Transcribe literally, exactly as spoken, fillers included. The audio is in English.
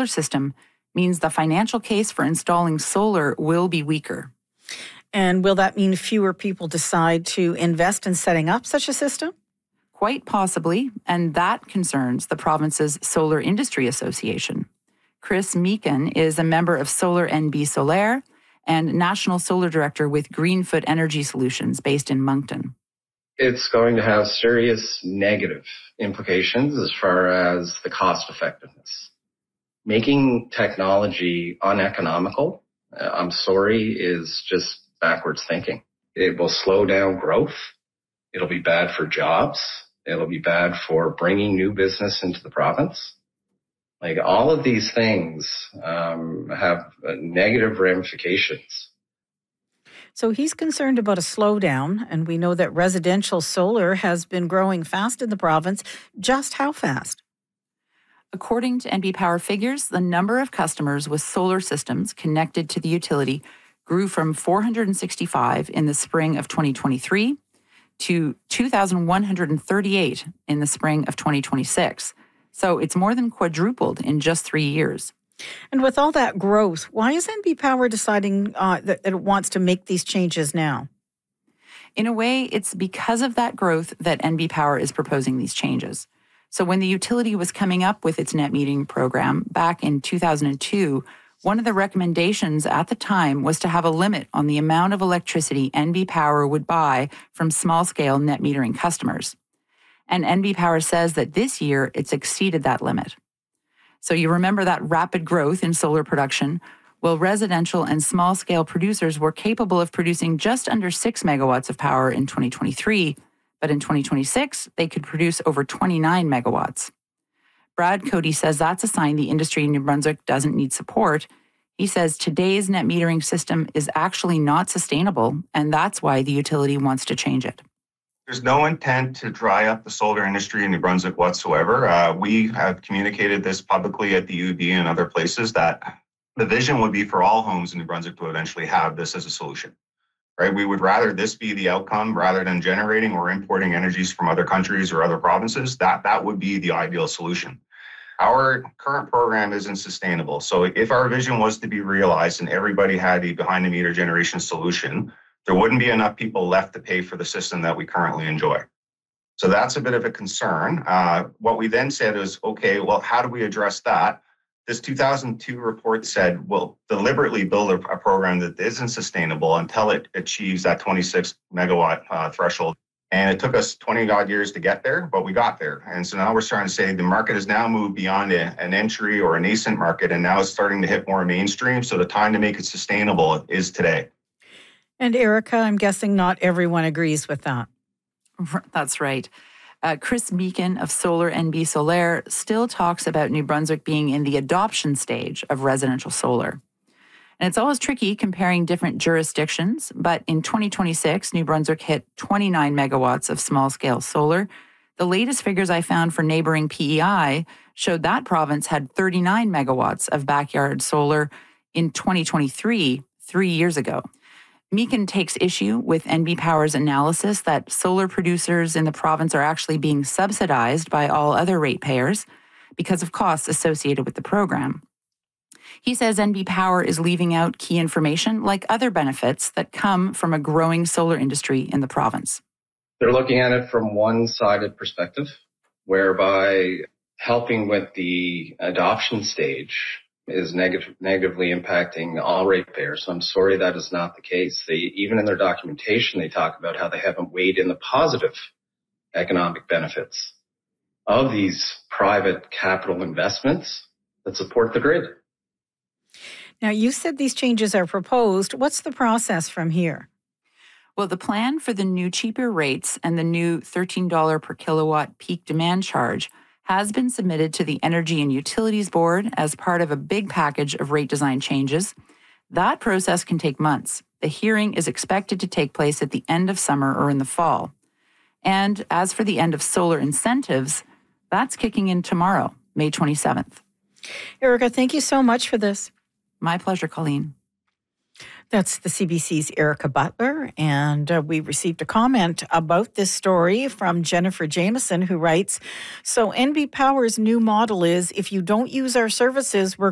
solar system means the financial case for installing solar will be weaker. And will that mean fewer people decide to invest in setting up such a system? Quite possibly, and that concerns the province's Solar Industry Association. Chris Meekin is a member of Solar N B Solaire and National Solar Director with Greenfoot Energy Solutions based in Moncton. It's going to have serious negative implications as far as the cost effectiveness. Making technology uneconomical, uh, I'm sorry, is just backwards thinking. It will slow down growth. It'll be bad for jobs. It'll be bad for bringing new business into the province. Like all of these things um, have uh, negative ramifications. So he's concerned about a slowdown, and we know that residential solar has been growing fast in the province. Just how fast? According to N B Power figures, the number of customers with solar systems connected to the utility grew from four hundred sixty-five in the spring of twenty twenty-three to two thousand one hundred thirty-eight in the spring of twenty twenty-six. So it's more than quadrupled in just three years. And with all that growth, why is N B Power deciding uh, that, that it wants to make these changes now? In a way, it's because of that growth that N B Power is proposing these changes. So when the utility was coming up with its net metering program back in two thousand two, one of the recommendations at the time was to have a limit on the amount of electricity N B Power would buy from small-scale net metering customers. And N B Power says that this year it's exceeded that limit. So you remember that rapid growth in solar production? Well, residential and small-scale producers were capable of producing just under six megawatts of power in twenty twenty-three, but in twenty twenty-six, they could produce over twenty-nine megawatts. Brad Cody says that's a sign the industry in New Brunswick doesn't need support. He says today's net metering system is actually not sustainable, and that's why the utility wants to change it. There's no intent to dry up the solar industry in New Brunswick whatsoever. Uh, we have communicated this publicly at the U B and other places that the vision would be for all homes in New Brunswick to eventually have this as a solution. Right? We would rather this be the outcome rather than generating or importing energies from other countries or other provinces. That, that would be the ideal solution. Our current program isn't sustainable. So if our vision was to be realized and everybody had a behind-the-meter generation solution, there wouldn't be enough people left to pay for the system that we currently enjoy. So that's a bit of a concern. Uh, what we then said is, okay, well, how do we address that? This two thousand two report said, we'll deliberately build a, a program that isn't sustainable until it achieves that twenty-six megawatt uh, threshold. And it took us twenty odd years to get there, but we got there. And so now we're starting to say the market has now moved beyond a, an entry or a nascent market, and now it's starting to hit more mainstream. So the time to make it sustainable is today. And Erica, I'm guessing not everyone agrees with that. That's right. Uh, Chris Meekin of Solar N B Solaire still talks about New Brunswick being in the adoption stage of residential solar. And it's always tricky comparing different jurisdictions, but in twenty twenty-six, New Brunswick hit twenty-nine megawatts of small-scale solar. The latest figures I found for neighboring P E I showed that province had thirty-nine megawatts of backyard solar in twenty twenty-three, three years ago. Meekin takes issue with N B Power's analysis that solar producers in the province are actually being subsidized by all other ratepayers because of costs associated with the program. He says N B Power is leaving out key information like other benefits that come from a growing solar industry in the province. They're looking at it from one-sided perspective, whereby helping with the adoption stage is neg- negatively impacting all ratepayers. So I'm sorry that is not the case. They, even in their documentation, they talk about how they haven't weighed in the positive economic benefits of these private capital investments that support the grid. Now, you said these changes are proposed. What's the process from here? Well, the plan for the new cheaper rates and the new thirteen dollars per kilowatt peak demand charge has been submitted to the Energy and Utilities Board as part of a big package of rate design changes. That process can take months. The hearing is expected to take place at the end of summer or in the fall. And as for the end of solar incentives, that's kicking in tomorrow, May twenty-seventh. Erica, thank you so much for this. My pleasure, Colleen. That's the C B C's Erica Butler, and uh, we received a comment about this story from Jennifer Jameson, who writes, so N B Power's new model is, if you don't use our services, we're